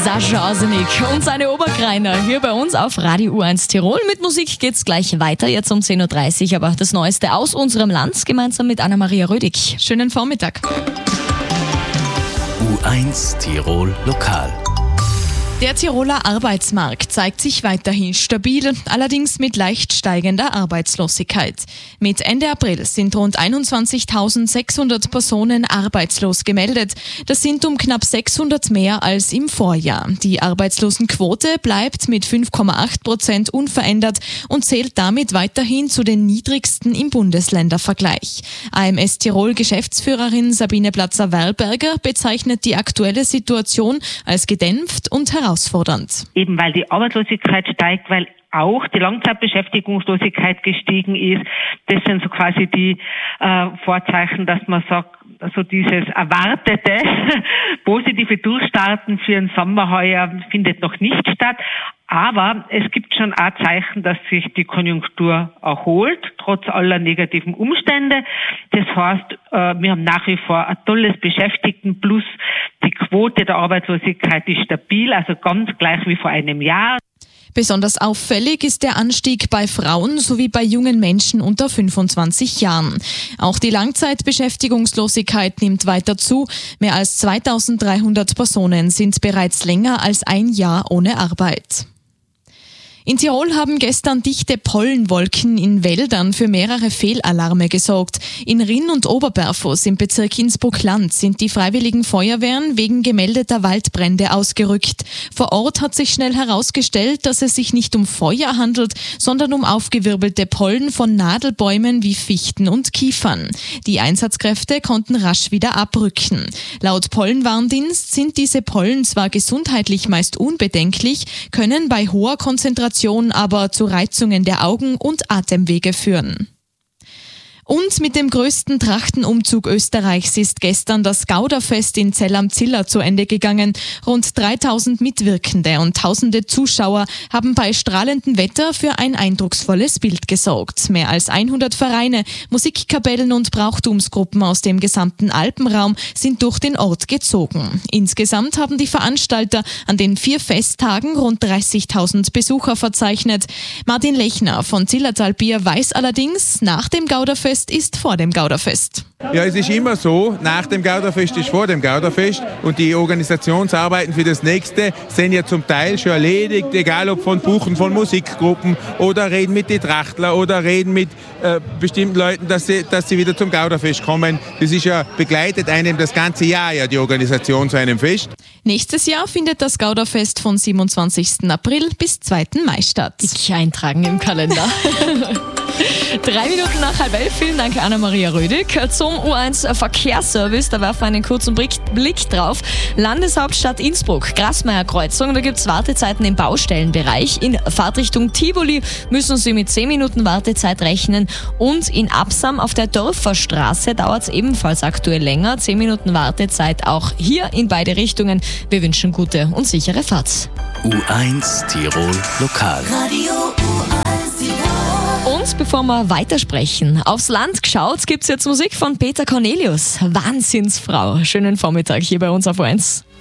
Sascha Asenik und seine Oberkreiner hier bei uns auf Radio U1 Tirol. Mit Musik geht's gleich weiter, jetzt um 10.30 Uhr, aber das Neueste aus unserem Land, gemeinsam mit Anna-Maria Rödig. Schönen Vormittag. U1 Tirol Lokal. Der Tiroler Arbeitsmarkt zeigt sich weiterhin stabil, allerdings mit leicht steigender Arbeitslosigkeit. Mit Ende April sind rund 21.600 Personen arbeitslos gemeldet. Das sind um knapp 600 mehr als im Vorjahr. Die Arbeitslosenquote bleibt mit 5,8% unverändert und zählt damit weiterhin zu den niedrigsten im Bundesländervergleich. AMS Tirol Geschäftsführerin Sabine Platzer-Werlberger bezeichnet die aktuelle Situation als gedämpft und herausfordernd. Eben weil die Arbeitslosigkeit steigt, weil auch die Langzeitbeschäftigungslosigkeit gestiegen ist. Das sind so quasi die Vorzeichen, dass man sagt, so dieses erwartete positive Durchstarten für den Sommer heuer findet noch nicht statt. Aber es gibt schon auch Zeichen, dass sich die Konjunktur erholt, trotz aller negativen Umstände. Das heißt, wir haben nach wie vor ein tolles Beschäftigtenplus. Die Quote der Arbeitslosigkeit ist stabil, also ganz gleich wie vor einem Jahr. Besonders auffällig ist der Anstieg bei Frauen sowie bei jungen Menschen unter 25 Jahren. Auch die Langzeitbeschäftigungslosigkeit nimmt weiter zu. Mehr als 2.300 Personen sind bereits länger als ein Jahr ohne Arbeit. In Tirol haben gestern dichte Pollenwolken in Wäldern für mehrere Fehlalarme gesorgt. In Rinn und Oberberfus im Bezirk Innsbruck-Land sind die Freiwilligen Feuerwehren wegen gemeldeter Waldbrände ausgerückt. Vor Ort hat sich schnell herausgestellt, dass es sich nicht um Feuer handelt, sondern um aufgewirbelte Pollen von Nadelbäumen wie Fichten und Kiefern. Die Einsatzkräfte konnten rasch wieder abrücken. Laut Pollenwarndienst sind diese Pollen zwar gesundheitlich meist unbedenklich, können bei hoher Konzentration aber zu Reizungen der Augen und Atemwege führen. Und mit dem größten Trachtenumzug Österreichs ist gestern das Gauderfest in Zell am Ziller zu Ende gegangen. Rund 3.000 Mitwirkende und tausende Zuschauer haben bei strahlendem Wetter für ein eindrucksvolles Bild gesorgt. Mehr als 100 Vereine, Musikkapellen und Brauchtumsgruppen aus dem gesamten Alpenraum sind durch den Ort gezogen. Insgesamt haben die Veranstalter an den 4 Festtagen rund 30.000 Besucher verzeichnet. Martin Lechner von Zillertal Bier weiß allerdings, nach dem Gauderfest ist vor dem Gauderfest. Ja, es ist immer so, nach dem Gauderfest ist vor dem Gauderfest und die Organisationsarbeiten für das nächste sind ja zum Teil schon erledigt, egal ob von Buchen von Musikgruppen oder reden mit den Trachtler oder reden mit bestimmten Leuten, dass sie wieder zum Gauderfest kommen. Das ist ja begleitet einem das ganze Jahr ja die Organisation zu einem Fest. Nächstes Jahr findet das Gauderfest von 27. April bis 2. Mai statt. Ich eintragen im Kalender. 3 Minuten nach 10:30. Vielen Dank, Anna-Maria Rödig. Zum U1 Verkehrsservice, da werfen wir einen kurzen Blick drauf. Landeshauptstadt Innsbruck, Grasmeier-Kreuzung, da gibt es Wartezeiten im Baustellenbereich. In Fahrtrichtung Tivoli müssen Sie mit 10 Minuten Wartezeit rechnen. Und in Absam auf der Dörferstraße dauert es ebenfalls aktuell länger. 10 Minuten Wartezeit auch hier in beide Richtungen. Wir wünschen gute und sichere Fahrt. U1 Tirol Lokal. Radio U1 Tirol. Und bevor wir weitersprechen, aufs Land geschaut, gibt's jetzt Musik von Peter Cornelius. Wahnsinnsfrau. Schönen Vormittag hier bei uns auf U1.